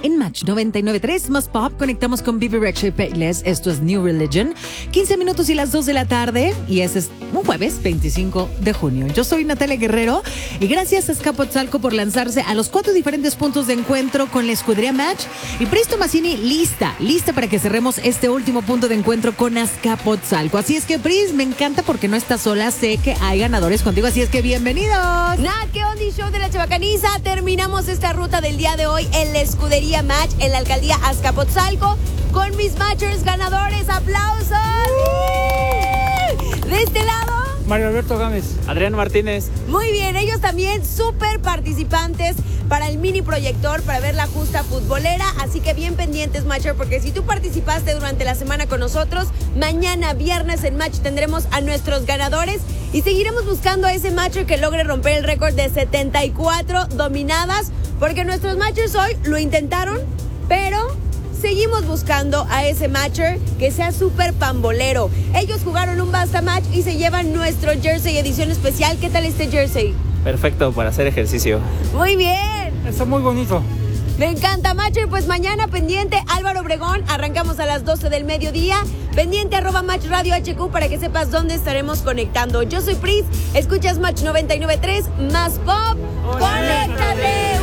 En Match 99.3 más Pop conectamos con Bibi Rexha y Payless. Esto es New Religion. 15 minutos y las 2 de la tarde. Y ese es un jueves 25 de junio. Yo soy Natalia Guerrero. Y gracias a Azcapotzalco por lanzarse a los 4 diferentes puntos de encuentro con la escudería Match. Y Pris Tomasini lista para que cerremos este último punto de encuentro con Azcapotzalco. Así es que, Pris, me encanta porque no estás sola. Sé que hay ganadores contigo. Así es que bienvenidos. Nat, ¿qué onda? Show de la Chabacaniza. Terminamos esta ruta del día de hoy en la escudería Match en la alcaldía Azcapotzalco con mis Matchers ganadores. ¡Aplausos! De este lado, Mario Alberto Gámez. Adrián Martínez. muy bien, ellos también súper participantes para el mini proyector para ver la justa futbolera, así que bien pendientes, Matcher, porque si tú participaste durante la semana con nosotros, mañana viernes en Match tendremos a nuestros ganadores y seguiremos buscando a ese Matcher que logre romper el récord de 74 dominadas, porque nuestros Matchers hoy lo intentaron, pero seguimos buscando a ese Matcher que sea súper pambolero. Ellos jugaron un Basta Match y se llevan nuestro jersey edición especial. ¿Qué tal este jersey? Perfecto para hacer ejercicio. Muy bien. Está muy bonito. Me encanta, Matcher. Pues mañana pendiente, Álvaro Obregón. Arrancamos a las 12 del mediodía. Pendiente @Match Radio HQ para que sepas dónde estaremos conectando. Yo soy Pris. Escuchas Match 99.3 más Pop. ¡Conéctate!